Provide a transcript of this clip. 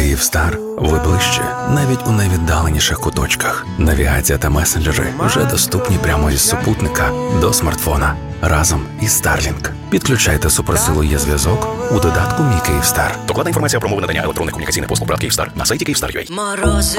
Київстар ви ближче навіть у найвіддаленіших куточках. Навігація та месенджери вже доступні прямо із супутника до смартфона разом із Starlink. Підключайте суперсилу є-зв'язок у додатку «Мій Київстар». Докладна інформація про умови надання електронних комунікаційних послуг ПРАТ Київстар на сайті Київстар.ua.